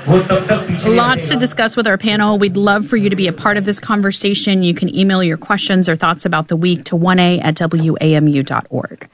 Lots to discuss with our panel. We'd love for you to be a part of this conversation. You can email your questions or thoughts about the week to 1a@wamu.org.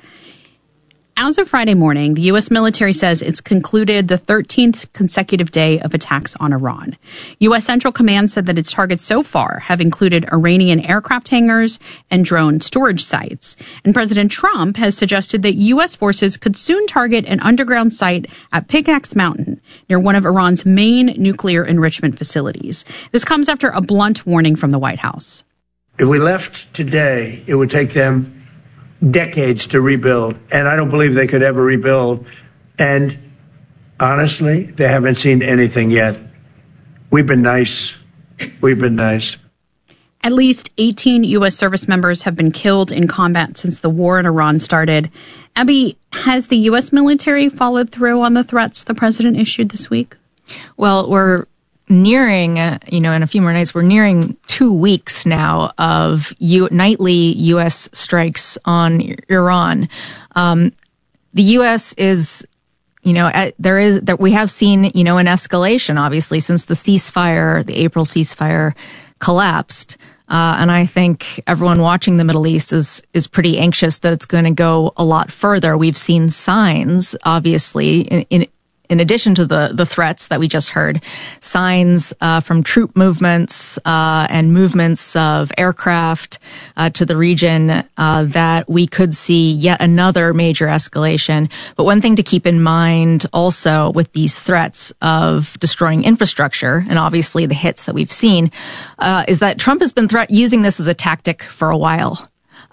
As of Friday morning, the U.S. military says it's concluded the 13th consecutive day of attacks on Iran. U.S. Central Command said that its targets so far have included Iranian aircraft hangars and drone storage sites. And President Trump has suggested that U.S. forces could soon target an underground site at Pickaxe Mountain, near one of Iran's main nuclear enrichment facilities. This comes after a blunt warning from the White House. If we left today, it would take them decades to rebuild, and I don't believe they could ever rebuild. And honestly, they haven't seen anything yet. We've been nice. We've been nice. At least 18 U.S. service members have been killed in combat since the war in Iran started. Abby, has the U.S. military followed through on the threats the president issued this week? Well, we're nearing, in a few more nights, we're nearing 2 weeks now of nightly U.S. strikes on Iran. The U.S. is, we have seen, an escalation, obviously, since the April ceasefire collapsed. And I think everyone watching the Middle East is pretty anxious that it's going to go a lot further. We've seen signs, obviously, in addition to the threats that we just heard, signs from troop movements and movements of aircraft to the region that we could see yet another major escalation. But one thing to keep in mind also with these threats of destroying infrastructure, and obviously the hits that we've seen, is that Trump has been using this as a tactic for a while.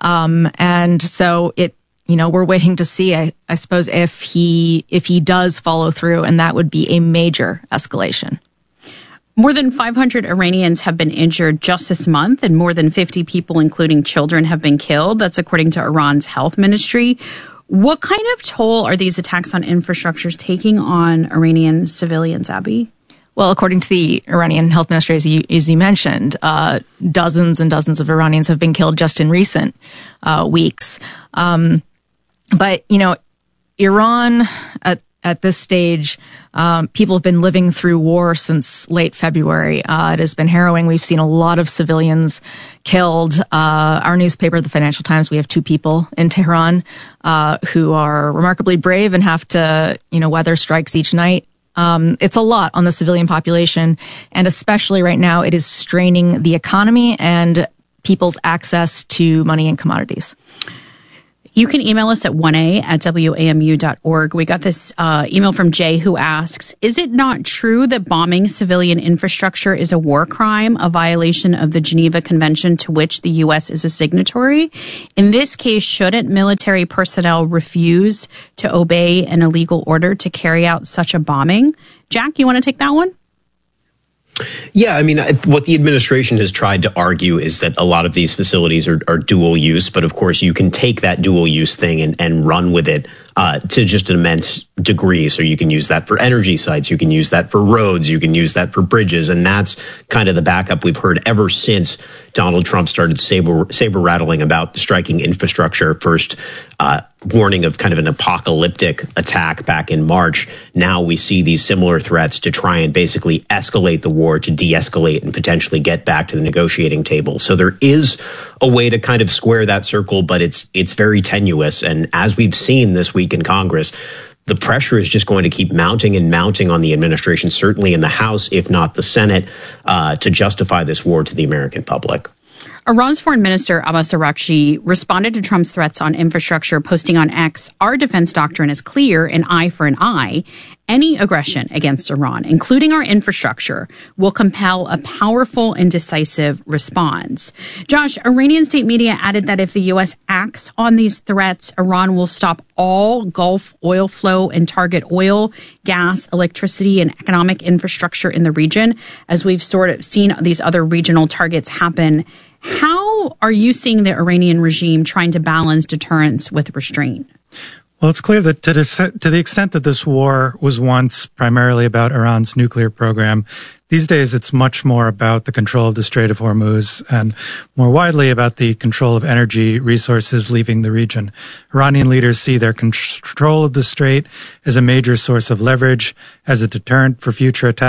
And so we're waiting to see, I suppose, if he does follow through, and that would be a major escalation. More than 500 Iranians have been injured just this month, and more than 50 people, including children, have been killed. That's according to Iran's health ministry. What kind of toll are these attacks on infrastructure taking on Iranian civilians, Abby? Well, according to the Iranian health ministry, as you mentioned, dozens and dozens of Iranians have been killed just in recent weeks. But, Iran at this stage, people have been living through war since late February. It has been harrowing. We've seen a lot of civilians killed. Our newspaper, the Financial Times, we have 2 people in Tehran who are remarkably brave and have to, weather strikes each night. It's a lot on the civilian population, and especially right now, it is straining the economy and people's access to money and commodities. You can email us at 1a@wamu.org. We got this email from Jay who asks, is it not true that bombing civilian infrastructure is a war crime, a violation of the Geneva Convention to which the U.S. is a signatory? In this case, shouldn't military personnel refuse to obey an illegal order to carry out such a bombing? Jack, you want to take that one? Yeah, what the administration has tried to argue is that a lot of these facilities are dual use, but of course you can take that dual use thing and run with it to just an immense degree. So you can use that for energy sites, you can use that for roads, you can use that for bridges, and that's kind of the backup we've heard ever since Donald Trump started saber rattling about striking infrastructure. First, warning of kind of an apocalyptic attack back in March. Now we see these similar threats to try and basically escalate the war, to de-escalate and potentially get back to the negotiating table. So there is a way to kind of square that circle, but it's very tenuous. And as we've seen this week in Congress, the pressure is just going to keep mounting and mounting on the administration, certainly in the House, if not the Senate, to justify this war to the American public. Iran's Foreign Minister Abbas Araghchi responded to Trump's threats on infrastructure, posting on X, "Our defense doctrine is clear, an eye for an eye. Any aggression against Iran, including our infrastructure, will compel a powerful and decisive response." Josh, Iranian state media added that if the U.S. acts on these threats, Iran will stop all Gulf oil flow and target oil, gas, electricity, and economic infrastructure in the region, as we've sort of seen these other regional targets happen. How are you seeing the Iranian regime trying to balance deterrence with restraint? Well, it's clear that to the extent that this war was once primarily about Iran's nuclear program, these days it's much more about the control of the Strait of Hormuz and more widely about the control of energy resources leaving the region. Iranian leaders see their control of the strait as a major source of leverage, as a deterrent for future attacks